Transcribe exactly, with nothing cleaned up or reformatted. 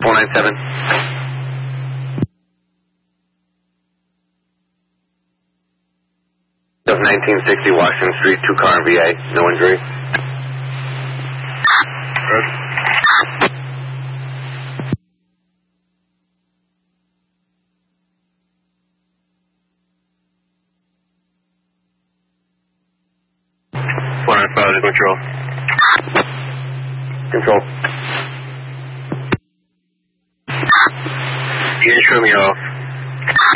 four nine seven. Of nineteen sixty Washington Street, two car V A, no injury. Good. four nine five to control. Control. Yates Romeo,